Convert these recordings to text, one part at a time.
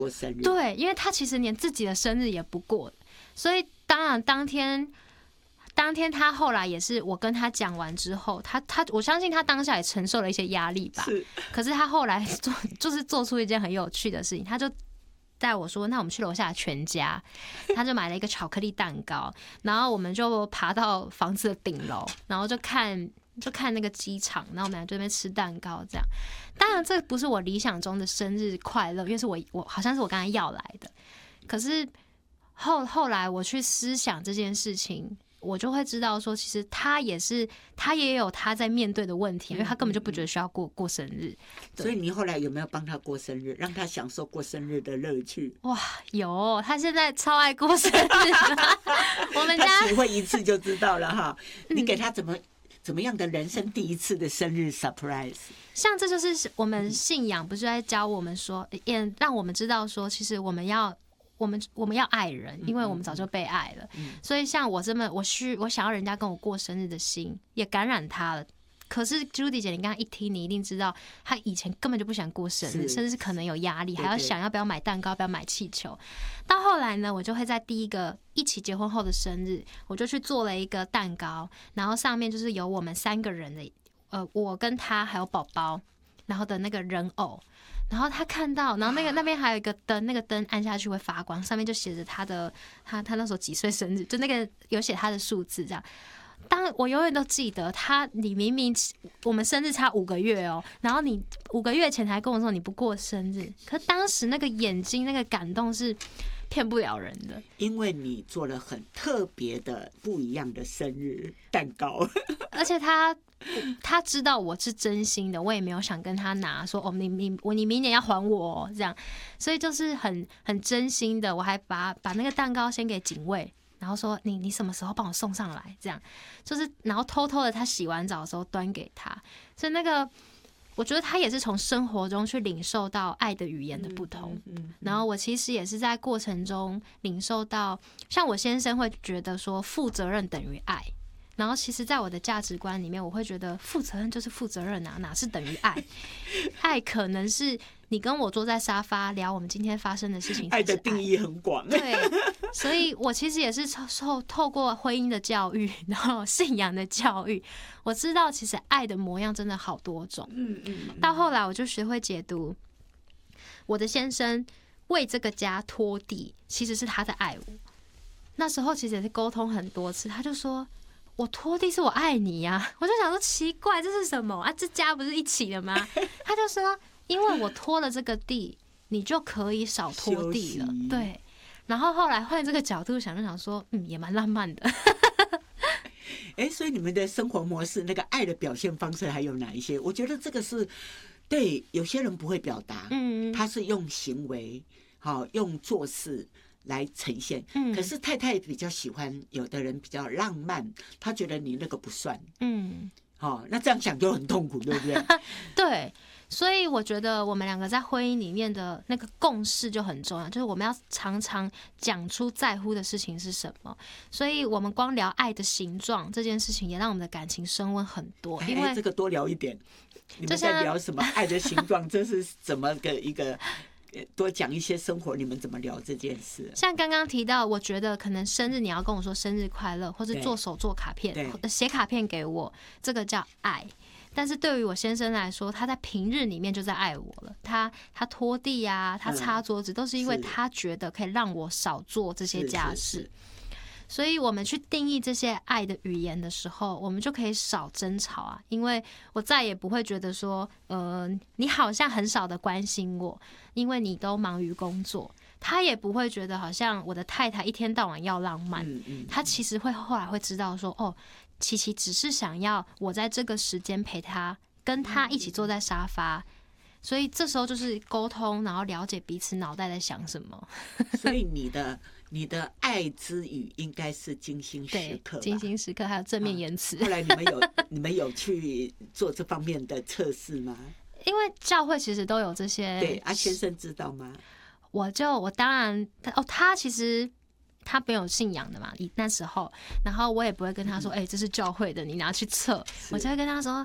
过生日。 对，因为他其实连自己的生日也不过，所以当然当天他后来也是我跟他讲完之后，我相信他当下也承受了一些压力吧。可是他后来就是做出一件很有趣的事情，他就带我说：“那我们去楼下的全家。”他就买了一个巧克力蛋糕，然后我们就爬到房子的顶楼，然后就看那个机场，然后我们俩就在那边吃蛋糕这样。当然，这不是我理想中的生日快乐，因为是我好像是我刚才要来的。可是后来我去思想这件事情，我就会知道说，其实他也有他在面对的问题，因为他根本就不觉得需要过生日。 所以你后来有没有帮他过生日，让他享受过生日的乐趣？ 哇，有，他现在超爱过生日的。我们家他体会一次就知道了哈。你给他怎么样的人生第一次的生日 surprise？ 像这就是我们信仰不是在教我们说，也让我们知道说，其实我们要爱人，因为我们早就被爱了。所以像我我想要人家跟我过生日的心，也感染他了。可是 Judy 姐，你刚刚一听，你一定知道，她以前根本就不想过生日，甚至是可能有压力，还要想要不要买蛋糕，要不要买气球。到后来呢，我就会在第一个一起结婚后的生日，我就去做了一个蛋糕，然后上面就是有我们3个人的，我跟他还有宝宝，然后的那个人偶。然后他看到，然后那边还有一个灯，那个灯按下去会发光，上面就写着他那时候几岁生日，就那个有写他的数字这样。我永远都记得你明明我们生日差5个月哦，然后你5个月前才跟我说你不过生日，可当时那个眼睛那个感动是骗不了人的， 因为你做了很特别的不一样的生日蛋糕， 而且他知道我是真心的，我也没有想跟他拿说哦，你明年要还我这样，所以就是很真心的，我还把那个蛋糕先给警卫。然后说你什么时候帮我送上来？这样就是然后偷偷的他洗完澡的时候端给他，所以那个我觉得他也是从生活中去领受到爱的语言的不同。然后我其实也是在过程中领受到，像我先生会觉得说负责任等于爱。然后其实在我的价值观里面，我会觉得负责任就是负责任啊，哪是等于爱？爱可能是你跟我坐在沙发聊我们今天发生的事情， 爱的定义很广。 对，所以我其实也是透过婚姻的教育，然后信仰的教育，我知道其实爱的模样真的好多种。到后来我就学会解读，我的先生为这个家拖地，其实是他在爱我。那时候其实也是沟通很多次，他就说我拖地是我爱你呀，我就想说奇怪，这是什么啊？这家不是一起的吗？他就说，因为我拖了这个地，你就可以少拖地了。对，然后后来换这个角度想，就想说，也蛮浪漫的。 所以你们的生活模式，那个爱的表现方式还有哪一些？我觉得这个是对有些人不会表达，他是用行为，用做事来呈现。可是太太比较喜欢，有的人比较浪漫，他觉得你那个不算。那这样想就很痛苦，对不对？ 对，所以我觉得我们2个在婚姻里面的那个共识就很重要，就是我们要常常讲出在乎的事情是什么。所以我们光聊爱的形状这件事情，也让我们的感情升温很多。因为这个多聊一点，你们在聊什么爱的形状？这是怎么的一个？多讲一些生活，你们怎么聊这件事？ 像刚刚提到，我觉得可能生日你要跟我说生日快乐，或是做手做卡片，写卡片给我，这个叫爱。但是对于我先生来说，他在平日里面就在爱我了。他拖地啊，他擦桌子，都是因为他觉得可以让我少做这些家事。所以我们去定义这些爱的语言的时候，我们就可以少争吵啊，因为我再也不会觉得说，你好像很少的关心我，因为你都忙于工作。他也不会觉得好像我的太太一天到晚要浪漫，他其实后来会知道说，哦，琪琪只是想要我在这个时间陪他，跟他一起坐在沙发。所以这时候就是沟通，然后了解彼此脑袋在想什么。 所以你的爱之语应该是精心时刻， 精心时刻还有正面言辞。 后来你们有去做这方面的测试吗？ 因为教会其实都有这些。 对，先生知道吗？ 我当然他其实他没有信仰的嘛，那时候，然后我也不会跟他说，这是教会的，你拿去测。我就会跟他说，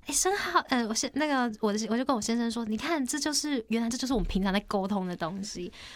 生好，我是那个我就跟我先生说，你看，原来这就是我们平常在沟通的东西。